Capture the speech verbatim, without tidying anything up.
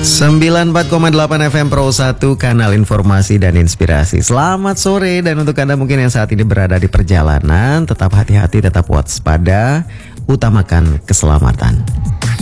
sembilan puluh empat koma delapan F M Pro satu, kanal informasi dan inspirasi. Selamat sore, dan untuk Anda mungkin yang saat ini berada di perjalanan, tetap hati-hati, tetap waspada, utamakan keselamatan.